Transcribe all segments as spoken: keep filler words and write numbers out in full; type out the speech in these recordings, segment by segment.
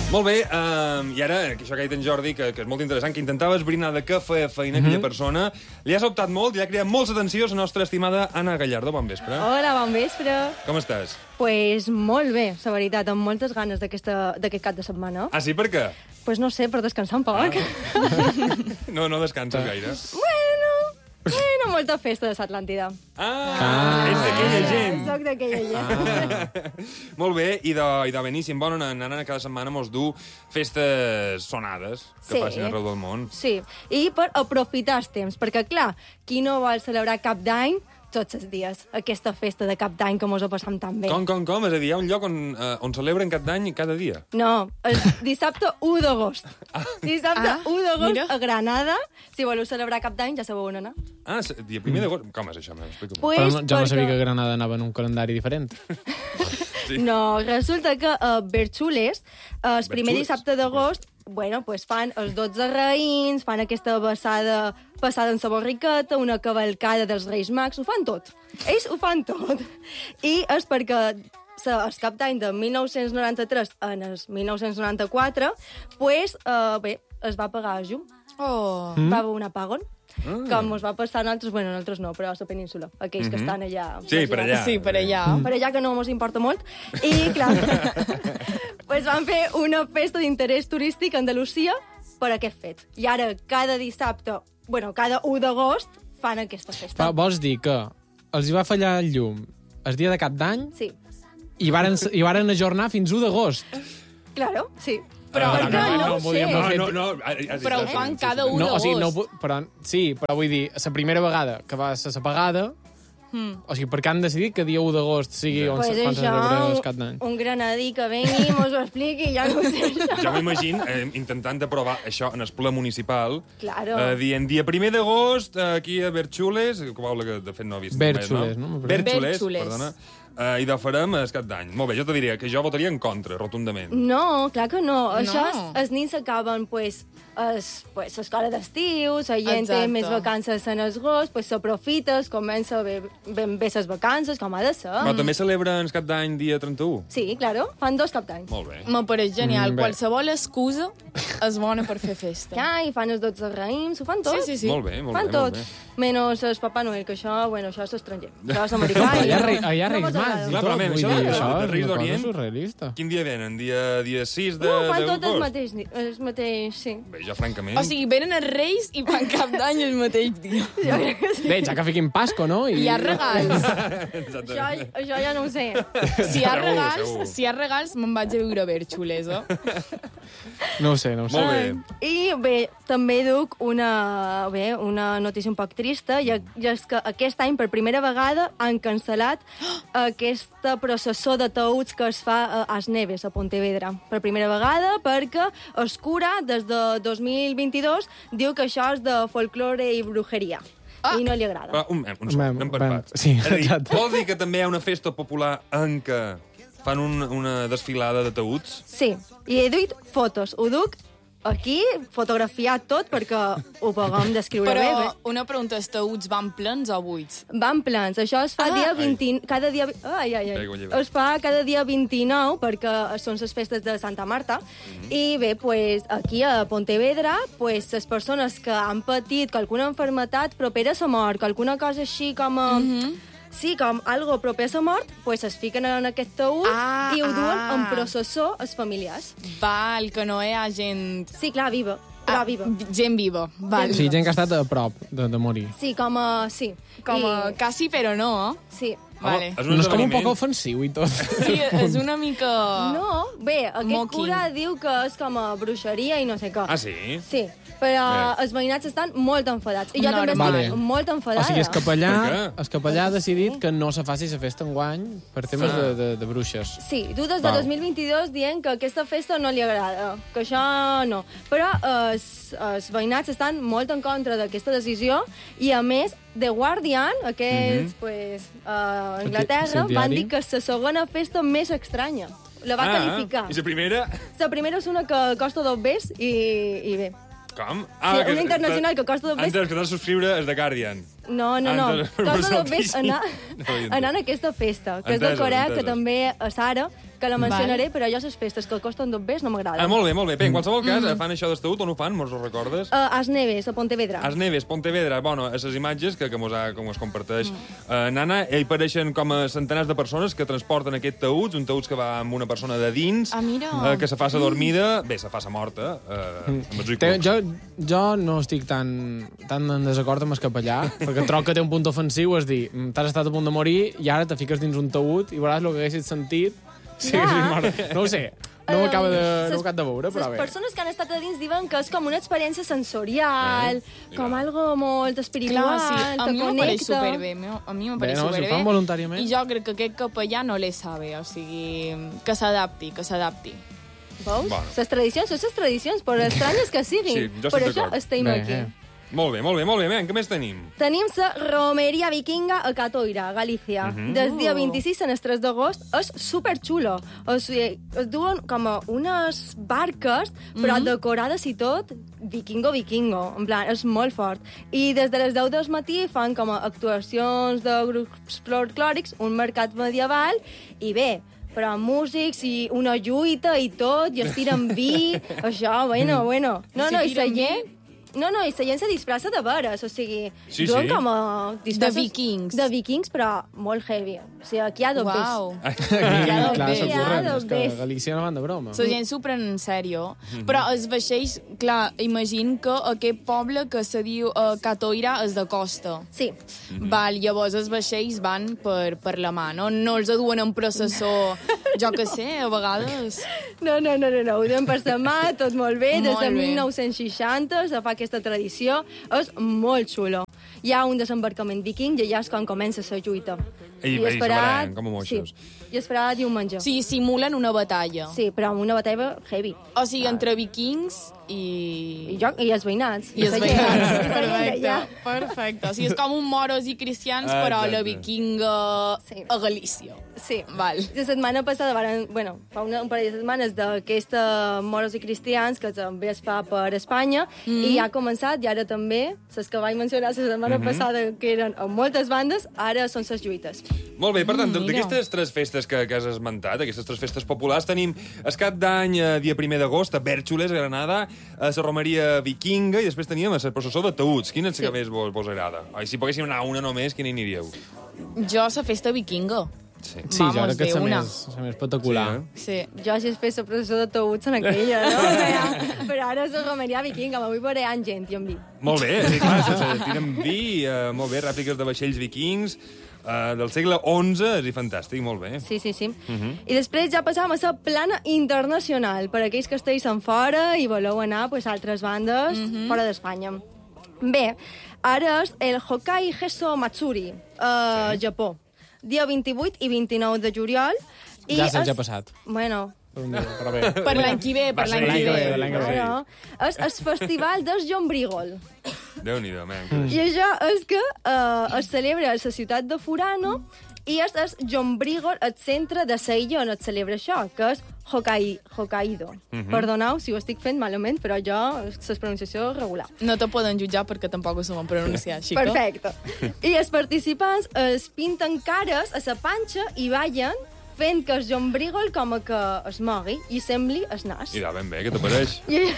Molt bé, uh, i ara, això que ha dit en Jordi, que, que és molt interessant, que intentava esbrinar de què feia feina aquella mm -hmm. persona, li has optat molt i ha cridat molts atencions a la nostra estimada Anna Gallardo. Bon vespre. Hola, bon vespre. Com estàs? Pues molt bé, la veritat, amb moltes ganes d'aquest cap de setmana. Ah, sí? Per què? Pues no sé, per descansar un poc. Ah. No, no descanses gaire. Bueno, bueno, molta festa de l'Atlàntida. Ah, ah, ets d'aquella gent. Soc d'aquella gent. Ah. Molt bé, i de, i de beníssim. Bueno, Nana cada setmana mos du festes sonades que Sí. passin arreu del món. Sí, i per aprofitar els temps, perquè, clar, qui no vol celebrar Cap d'Any tots els dies, aquesta festa de Cap d'Any que mos ho passam tan bé. Com, com, com? És a dir, hi ha un lloc on, uh, on celebren Cap d'Any cada dia? No, el dissabte u d'agost. Ah. Dissabte Ah, u d'agost mira. a Granada. Si voleu celebrar Cap d'Any, ja sabeu on anar. Ah, dia primer d'agost? Com és això? M'explica-m'ho. Pues, Però no, jo no sabia perquè- que Granada anava en un calendari diferent. Sí. No, resulta que a Berxules, eh, el primer Berxules? dissabte d'agost, bueno, pues fan els dotze raïms, fan aquesta vessada passada en la borriqueta, una cavalcada dels Reis Mags, ho fan tot. Ells ho fan tot. I és perquè sa- el Cap d'Any de mil nou-cents noranta-tres en el mil nou-cents noranta-quatre, pues, eh, bé, es va pagar a llum. Oh. Mm? Va haver un apagón. Ah. Com us va passar a nosaltres, bueno, a nosaltres no, però a la península, aquells mm -hmm. que estan allà. Sí, per allà. Sí, per allà. Per allà que no mos importa molt. I, clar, pues van fer una festa d'interès turístic a Andalusia per aquest fet. I ara, cada dissabte, bueno, cada u d'agost, fan aquesta festa. Va, vols dir que els hi va fallar el llum el dia de Cap d'Any Sí, i varen, i varen ajornar fins u d'agost. claro, sí. Però Ah, perquè no, no, no ho volíem sé. No, fer- no, no. has- has- Però ho has- fan sí, sí, cada sí. un. No, o sigui, no, d'agost. pu- però, sí, però vull dir, la primera vegada que va ser apagada, Mm. o sigui, perquè han decidit que dia u d'agost sigui on Pues se, quan se això, celebra el Cap d'Any. un granadí que vengui i mos ho expliqui, ja no ho sé. això. Jo m'imagino eh, intentant aprovar això en el ple municipal, Claro. eh, dient dia primer d'agost, eh, aquí a Berxules, que poble que de fet no he vist Berxules, no? no? Berxules, Berxules. perdona. Eh, I de farem el Cap d'Any. Molt bé, jo te diria que jo votaria en contra, rotundament. No, clar que no. Això, No. els nins acaben, pues, es, pues, l'escola d'estiu, la gent té Exacte. més vacances en agost, pues, s'aprofita, es comença bé, ben bé les vacances, com ha de ser. Però també celebren el Cap d'Any dia trenta-u? Sí, claro, fan dos cap d'any. Molt bé. Me pareix genial. Mm, bé. Qualsevol excusa és bona per fer festa. Ja, i fan els dotze raïms, ho fan tot. Sí, sí, sí. Molt bé, molt fan bé, tot. molt bé. Menys el Papa Noel, que això, bueno, això és estranger. Això és americà. Però i hi ha, no- rei, hi ha no Reis mos agrada. Mags i Clar, tot. però, men, Vull això dir, de- això de és Reis una cosa d'Orient- surrealista. Quin dia venen? Dia, dia sis de, No, fan tot el d'agost? mateix, ni- el mateix, sí. Bé, jo francament... O sigui, venen els Reis i fan Cap d'Any el mateix dia. Jo crec que sí. Bé, ja que fiquin Pasco, no? Hi ha regals. Això, això ja no ho sé. Si hi ha Segur, regals, segur. si hi ha regals, me'n vaig a viure a Berxules, eh? No ho sé, no ho sé. Molt bé. I bé, també duc una, bé, una notícia un poc trista, i, i és que aquest any, per primera vegada, han cancel·lat aquesta processó de taüts que es fa a As Neves, a Pontevedra. Per primera vegada, perquè Escura, des de dos mil vint-i-dos, diu que això és de folklore i brujeria. Ah. I no li agrada. Va, un, un segon, anem per Ben, parts. sí, És a dir, exacte. vol dir que també hi ha una festa popular en què fan un, una desfilada de taüts? Sí, i he duit fotos. Ho duc aquí, fotografiat tot, perquè ho puguem descriure bé. Però bé. una pregunta, els taüts van plens o buits? Van plans. Això es fa Ah. dia vint... Cada dia... Ai, ai, ai. Aigua lleva. Es fa cada dia vint-i-nou, perquè són les festes de Santa Marta. Mhm. I bé, pues, aquí a Pontevedra, pues, les persones que han patit alguna enfermetat propera a la mort, alguna cosa així com... A... Mhm. Sí, com algo proper a la mort, pues es fiquen en aquest taüt Ah, i ho duen ah. en processó els familiars. Val, que no hi ha gent... Sí, clar, viva. Però Ah, viva. Gent viva, val. Sí, gent que ha estat a prop de, de morir. Sí, com a... Sí. Com a... I... Quasi, però no, eh? Sí. Vale. és No és com un esdeveniment. poc ofensiu i tot. Sí, és una mica... No, bé, aquest Mocking. cura diu que és com a bruixeria i no sé què. Ah, sí? Sí, però Bé. els veïnats estan molt enfadats. I jo Normal. també estic Vale. molt O enfadada. sigui, el capellà, Per què? el capellà ha decidit que no se faci la festa enguany per temes Sí. de, de, de bruixes. Sí, tu des de Val. dos mil vint-i-dos dient que aquesta festa no li agrada, que això no. Però eh, els, els veïnats estan molt en contra d'aquesta decisió i, a més, The Guardian, aquests, pues, a Anglaterra, Sí, el van diari. dir que és la segona festa més estranya. La va qualificar. I la primera? La primera és una que costa dos bes i, i bé. Com? Sí, una internacional que costa dos bes. Antes que t'has subscriure és de Guardian. No, no, Ah, no. entonces, per Costa això dos bes sí. anar, No ho havia entès. anar a aquesta festa, que és de Entesos, Corea, entesos. que també a Sara que la mencionaré, Val. però jo les festes que costen dos bes no m'agraden. Ah, molt bé, molt bé. Bé, en qualsevol cas, mm. fan això d'estaut, on ho fan? Mos ho recordes? Uh, As Neves, a Pontevedra. As Neves, Pontevedra, bueno, a les imatges que, que mos, ha, que mos comparteix mm. uh, Nana, hi apareixen com a centenars de persones que transporten aquest taüts, un taüts que va amb una persona de dins, Ah, mira. uh, que se fa sa dormida, bé, se fa sa morta, uh, amb els Té, uiclus. jo, jo no estic tan, tan en desacord amb el capellà, perquè troc que té un punt ofensiu, és dir, t'has estat a punt de morir i ara te fiques dins un taüt i veuràs el que haguessis sentit si Ja. haguessis mort. No ho sé, no ho acaba de, no ho acabo de veure, però Les bé. persones que han estat a dins diuen que és com una experiència sensorial, Eh, com mira. algo molt espiritual, Clar, sí, a que mi m'apareix connecta. superbé. A mi Bé, m'apareix no, si ho superbé. fan voluntàriament. I jo crec que aquest capellà no le sabe, o sigui, que s'adapti, que s'adapti. Veus? Bueno. Les tradicions són les tradicions, per estranyes que siguin. Sí, jo estic per això d'acord. estem Bé, aquí. eh. Molt bé, molt bé, molt bé. Ben, què més tenim? Tenim la romeria vikinga a Catoira, Galícia. Uh -huh. Des dia vint-i-sis al tres d'agost és superxulo. O sigui, es duen com a unes barques, però uh -huh. decorades i tot, vikingo, vikingo. En plan, és molt fort. I des de les deu del matí fan com a actuacions de grups folclòrics, un mercat medieval, i bé, però amb músics i una lluita i tot, i es tiren vi, això, bueno, bueno. No, Si no, i la tiren vi? gent... No, no, i la gent se disfressa de veres, o sigui, Sí, duen sí. com a disfresses... De vikings. De vikings, però molt heavy. O sigui, aquí hi ha dobbers. Uau. Aquí, Ja clar, ho s'ho veig. corren, Ja ho és que veig. a Galícia no van de broma. La gent s'ho pren en sèrio. Però els vaixells, clar, imagino que aquest poble que se diu uh, Catoira és de costa. Sí, Val, llavors els vaixells van per, per la mà, no? No els duen en processó, jo que sé, a vegades... no, no, no, no, no. ho duen per la mà, tot molt bé, des Molt de bé. mil nou-cents seixanta se fa aquesta tradició, és molt xulo. Hi ha un desembarcament viking i allà és quan comença la lluita. I, i s'abarallen, com a moixos. Sí, i esperar diumenge. O sigui, simulen una batalla. Sí, però amb una batalla heavy. O sigui, entre vikings i... I, jo, i els veïnats. I els la gent, veïnats. la gent Perfecte, d'allà. perfecte. O sigui, és com un moros i cristians, Ah, però la exacte. vikinga Sí. a Galícia. Sí. Val. La setmana passada, varen, bueno, fa una, un parell de setmanes d'aquesta Moros i Cristians, que també es fa per Espanya, mm. i ja ha començat, i ara també, les que vaig mencionar la setmana mm -hmm. passada, que eren amb moltes bandes, ara són les lluites. Molt bé, per tant, Mm, mira. d'aquestes tres festes que, que has esmentat, aquestes tres festes populars, tenim el cap d'any, eh, dia primer d'agost, a Bèrxoles, a Granada, a la romeria vikinga, i després teníem a la processó de Taüts. Quina és la que més vos, vos agrada? Ai, si poguéssim anar a una només, quina hi aniríeu? Jo, la festa vikinga. Sí. Sí, jo Vamos, crec que és de la una. més, la més espectacular. Sí, Sí. Jo, si es fes la processó de Taüts en aquella, no? Però, però ara és la romeria vikinga, me vull veure amb gent i amb vi. Molt bé, sí, clar, se, se tiren vi, eh, molt bé, rèpliques de vaixells vikings, eh, del segle onze, és fantàstic, molt bé. Sí, sí, sí. Uh -huh. I després ja passàvem a la plana internacional, per aquells que esteu en fora i voleu anar pues, a altres bandes uh -huh. fora d'Espanya. Bé, ara és el Hokkai Gesso Matsuri, a sí. Japó. Dia vint-i-vuit i vint-i-nou de juliol. I Ja se'ls és- ha passat. Bueno, Per un dia, però bé. Per l'any que ve, per Va l'any ser que l'any que ve. ve, l'any que ve. bueno, és el festival del Llombrígol. Déu-n'hi-do, man. I això és que uh, es celebra a la ciutat de Furano i és el Llombrígol, el centre de la illa on es celebra això, que és Hokkai, Hokkaido. Uh -huh. Perdoneu si ho estic fent malament, però jo, la pronunciació és regular. No te poden jutjar perquè tampoc ho sabem pronunciar, xica. Perfecte. I els participants es pinten cares a la panxa i ballen fent que el llombrígol com a que es mogui i sembli el nas. I ben bé, què t'apareix? I,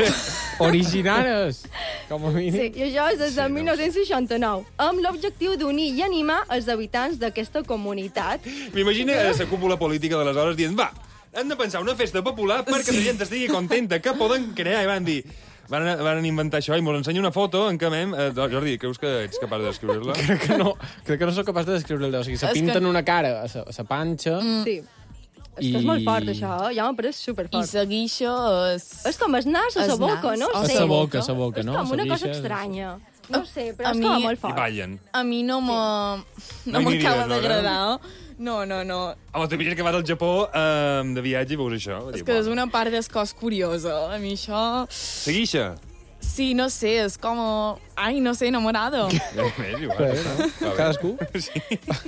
Originales! Com a mínim. sí, i això és des de Sí, no. mil nou-cents seixanta-nou, amb l'objectiu d'unir i animar els habitants d'aquesta comunitat. M'imagino la cúpula política d'aleshores dient, va, hem de pensar una festa popular perquè la gent estigui contenta, que poden crear, i van dir... Van, van inventar això i mos ensenya una foto en què mem... Eh, Jordi, creus que ets capaç de descriure-la? Crec que no, crec que no sóc capaç de descriure-la. O sigui, se És pinten que- una cara a sa, a sa panxa Mm. Sí. És I- que és molt fort, això. eh? Ja m'apareix I superfort. seguixo és... És com el nas o El la boca, nas. no? A a sé. sa boca, a sa boca, És no? com una cosa Seguixes- estranya. No ho sé, però A és mi- com molt I fort. ballen. A mi no m'ha... No No hi m'acaba aniries, no, d'agradar. No, no, no. Home, t'imagines que vas al Japó eh, de viatge i veus això. És que és una part del cos curiosa. A mi això... Seguixa. Sí, no sé, és com... Ai, no sé, no m'agrada. És igual. Bé, està no? bé. Va bé. Cadascú. Sí.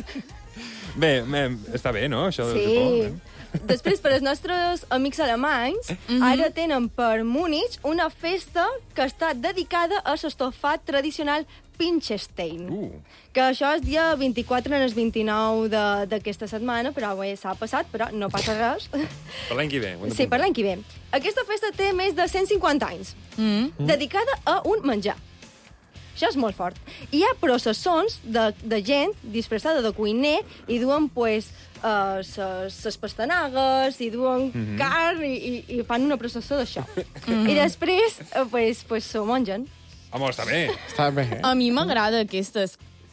Bé, bé, està bé, no, això del Sí. Japó? eh? Després, per als nostres amics alemanys, Mhm. ara tenen per Múnich una festa que està dedicada a l'estofat tradicional Pinchestein. Uh. Que això és dia vint-i-quatre en el vint-i-nou de- d'aquesta setmana, però bé, s'ha passat, però no passa res. Per l'any que ve. ho hem Sí, per d'apuntar. l'any que ve. Aquesta festa té més de cent cinquanta anys, Mm. dedicada a un menjar. Això és molt fort. Hi ha processons de, de gent disfressada de cuiner i duen, pues, uh, ses pastanagues, i duen Mhm. carn i, i, i fan una processó d'això. I després, uh, pues, pues, s'ho mengen. Home, està bé. Està bé, eh? A mi m'agrada aquestes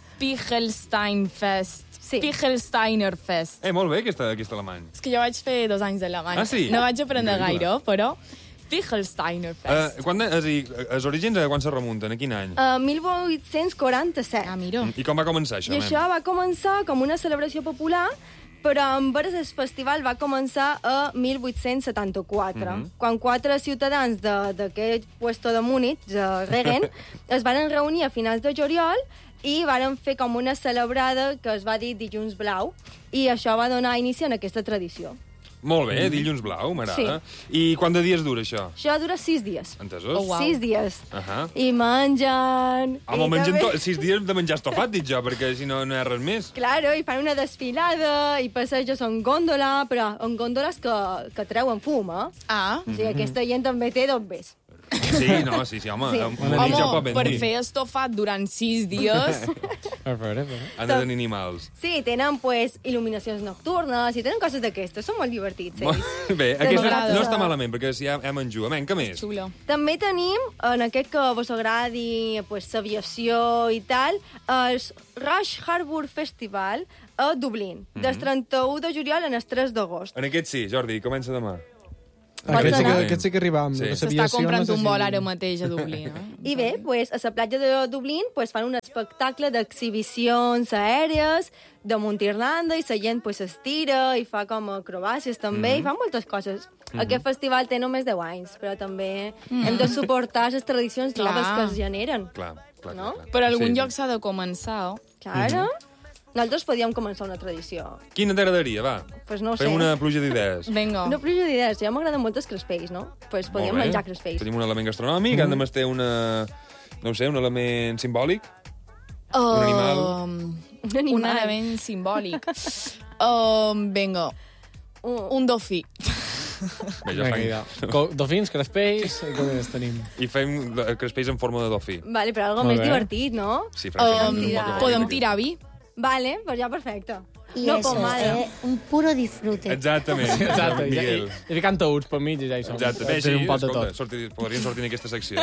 Pichelstein Fest. Sí. Pichelsteiner Fest. Eh, molt bé, aquesta, aquesta alemany. És que jo vaig fer dos anys d'alemany. Ah, sí? No vaig aprendre Increïble. gaire, però Pichelsteiner Fest. Uh, quan, és a dir, els orígens a quan se remunten? A quin any? Uh, mil vuit-cents quaranta-set. Ah, mira. I com va començar això? I nen? això va començar com una celebració popular, però en veres el festival va començar a mil vuit-cents setanta-quatre, Mhm. quan quatre ciutadans de- d'aquest puesto de Múnich, de Regen, es van reunir a finals de juliol i varen fer com una celebrada que es va dir Dilluns Blau, i això va donar inici a aquesta tradició. Molt bé, dilluns blau, m'agrada. Sí. I quant de dies dura això? Això dura sis dies. Entesos? Oh, wow. Sis dies. Ahà. I mengen... Home, i mengen també- to... sis dies de menjar estofat, dic jo, perquè si no, no hi ha res més. Claro, i fan una desfilada i passeges en gòndola, però en gòndoles que, que treuen fum, eh? Ah, O sigui, aquesta gent també té d'on ves. Sí, no, sí, sí, home. Sí. Un amic ja ho pot home, ben per dir. fer estofat durant sis dies... A veure, a veure. Han de tenir animals. Sí, tenen, pues, il·luminacions nocturnes i tenen coses d'aquestes. Són molt divertits, ells. Molt bé, aquesta m'agrada. no està malament, perquè si ja, ja menjo. Amen, què més? Xulo. També tenim, en aquest que vos agradi, pues, l'aviació i tal, el Rush Harbour Festival a Dublín, del trenta-u de juliol en el tres d'agost. En aquest sí, Jordi, comença demà. Aquest sí, que, anar. aquest sí que arribam. Sí. Sí. S'està comprant un vol ara mateix a Dublín. Eh? I bé, pues, a la platja de Dublín pues, fan un espectacle d'exhibicions aèries de Montirlanda i la gent pues, estira i fa com acrobàcies també, mm -hmm. i fa moltes coses. Mm -hmm. Aquest festival té només deu anys, però també mm. hem de suportar les tradicions Clar. noves que es generen. Clar, clar, No? clar. clar. Per algun Sí. lloc s'ha de començar. Oh? Claro. Nosaltres podíem començar una tradició. Quina t'agradaria, va? Pues no ho sé. Fem una pluja d'idees. Vinga. Una pluja d'idees. Ja m'agraden molt els crespells, no? Pues podíem Molt bé. menjar crespells. Tenim un element gastronòmic, mm. hem de té una... No ho sé, un element simbòlic. Un animal. Um, Un animal. un element simbòlic. um, vinga, Un, un dofí. Bé, ja Vinga, fem... ja. Co- Dofins, crespells, i què més tenim? I fem de- crespells en forma de dofí. Vale, però algo Molt més bé. divertit, no? Sí, Um, francament. tirar. un poc podem divertit. tirar vi? Vale, pues ja perfecte. Y no eso, pomada. eh, un puro disfrute. Exactament, Exacte, exacte, ja, Miguel. i, i ficant taüts per mig i ja hi som. Exacte, bé, sí, Tenim un pot de escolta, tot. sortir, podrien sortir en aquesta secció.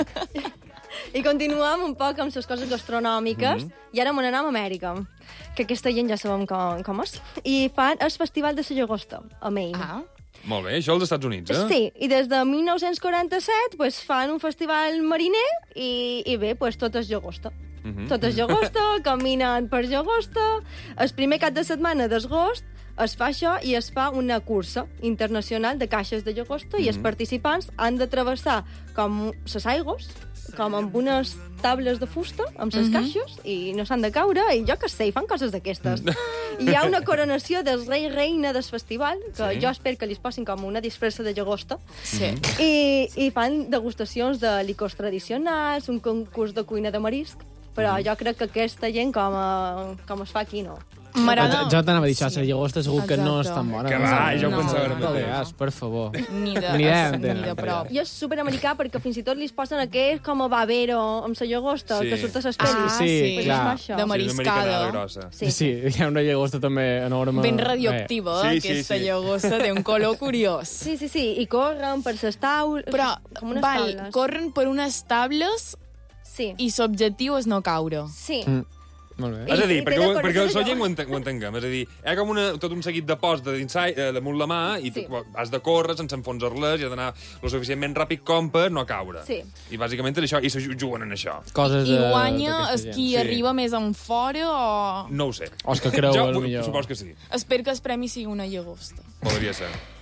I continuem un poc amb les coses gastronòmiques, i ara me n'anem a Amèrica, que aquesta gent ja sabem com, com és. I fan el Festival de la Llagosta, a Maine. Ah, Molt bé, això als Estats Units, eh? Sí, i des de mil nou-cents quaranta-set pues, fan un festival mariner i, i bé, pues, tot és llagosta. Mhm. Tot és llagosta, caminen per llagosta. El primer cap de setmana d'agost es fa això i es fa una cursa internacional de caixes de llagosta i els participants han de travessar com les aigües, com amb unes tables de fusta, amb les caixes, i no s'han de caure, i jo que sé, i fan coses d'aquestes. I hi ha una coronació del rei i reina del festival, que Sí. jo espero que li posin com una disfressa de llagosta, sí. i, i fan degustacions de licors tradicionals, un concurs de cuina de marisc, però jo crec que aquesta gent, com, a, com es fa aquí, no. M'agrada... Jo t'anava a dir això, la llagosta segur que no és Exacte. tan bona. Que no? va, ja ho No. pensava ara No, mateix. Balears, per favor. Ni de, Ni idea en ni tenen, de prop. I és superamericà perquè fins i tot li posen aquest com a babero amb la llagosta, Sí. que surt a les Ah, pel·lis. sí, sí, Pues clar. es fa això. De Sí, una mariscada. americanada grossa. Sí. Sí, hi ha una llagosta també enorme. Ben radioactiva, Sí, eh? sí, Aquesta sí. llagosta té un color curiós. Sí, sí, sí, i corren per les taules, Però, com unes val, taules. corren per unes tables Sí, i l'objectiu és no caure. sí. Mm. Molt bé. És a dir, I- i té perquè, decoració perquè el de soient ho, llagosta. enten, ho entenguem. És a dir, hi ha com una, tot un seguit de posts de dins, eh, damunt la mà i Sí. tu has de córrer sense enfonsar-les i has d'anar lo suficientment ràpid com per no caure. Sí. I bàsicament és això, i se juguen en això. Coses I de- guanya d'aquesta és gent. qui Sí. arriba més en fora o... No ho sé. O és que creu, jo, el millor. supos que sí. Espero que el premi sigui una llagosta. Podria ser.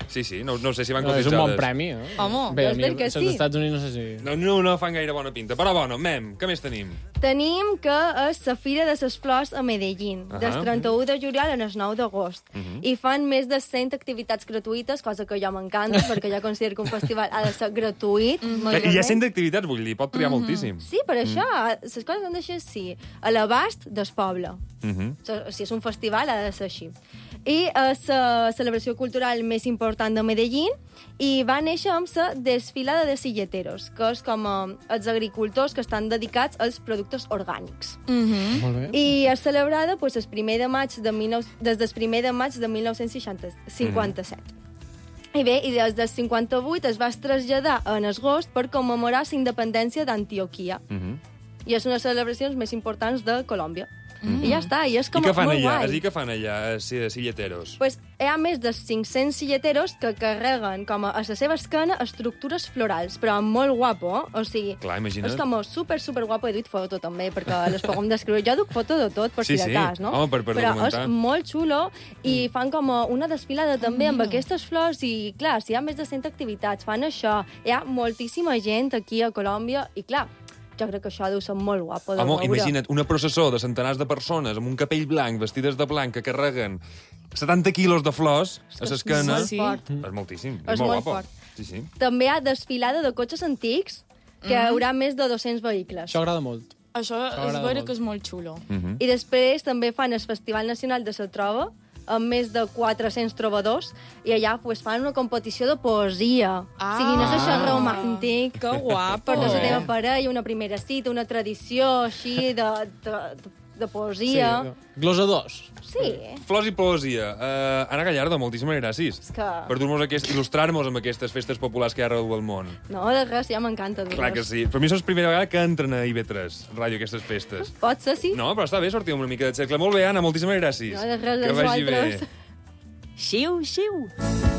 Sí, sí, no, no sé si van No, és cotitzades. un bon premi, eh? Home, Bé, jo a mi, espero que les sí. d'Estats Units no sé si... No, no, no fan gaire bona pinta. Però bueno, mem, què més tenim? Tenim que és la Fira de les Flors a Medellín, Ahà. del trenta-u de juliol al nou d'agost. Mhm. I fan més de cent activitats gratuïtes, cosa que jo m'encanta, perquè jo considero que un festival ha de ser gratuït. I hi ha malauradament. cent activitats, vull dir, pot triar moltíssim. Sí, per això, les coses han de ser així, a l'abast del poble. Mhm. So- Si és un festival, ha de ser així. I és la celebració cultural més important de Medellín i va néixer amb la desfilada de silleteros, que és com eh, els agricultors que estan dedicats als productes orgànics. Mhm. Molt bé. I és celebrada pues, el primer de maig de dinou... des del primer de maig de dinou cinquanta-set. I bé, i des del cinquanta-vuit es va traslladar en agost per commemorar la independència d'Antioquia. Mhm. I és una de les celebracions més importants de Colòmbia. Mm. I ja està, i és I com què fan molt allà? guai. És a dir, què fan allà, eh, si- silleteros? Pues, hi ha més de cinc-cents silleteros que carreguen com a, a la seva esquena estructures florals, però molt guapo, eh? O sigui, Clar, imagina't. és com super, super guapo. He duit foto també, perquè les podem descriure. Jo duc foto de tot, per Sí, si de sí. cas, no? Home, per- per però documentar. és molt xulo i fan com una desfilada també amb mira. aquestes flors i, clar, si hi ha més de cent activitats, fan això. Hi ha moltíssima gent aquí a Colòmbia i, clar, jo crec que això deu ser molt guapo de Home, veure. imagina't, una processó de centenars de persones amb un capell blanc, vestides de blanc, que carreguen setanta quilos de flors a l'esquena. Molt Sí. fort. És moltíssim. És molt, molt guapo. fort. Sí, sí. També hi ha desfilada de cotxes antics, que hi haurà més de dos-cents vehicles. Això agrada molt. Això és M'agrada vera molt. que és molt xulo. Mhm. I després també fan el Festival Nacional de la Trova, amb més de quatre-cents trobadors, i allà pues, fan una competició de poesia. Ah. O sigui, no és això romàntic. Que guapo. Per la Molt bé. teva parella, una primera cita, una tradició així de, de, de poesia. Sí, glosadors. Sí. Flors i poesia. Uh, Anna Gallardo, moltíssimes gràcies. És que... Per dur-nos aquest, il·lustrar-nos amb aquestes festes populars que hi ha arreu del món. No, de res, ja m'encanta. dur-los. Clar que sí. Per mi és la primera vegada que entren a I B tres Ràdio aquestes festes. Pot ser, sí? No, però està bé, sortim una mica de cercle. Molt bé, Anna, moltíssimes gràcies. No, de res, que a vagi bé. vosaltres. Xiu, xiu.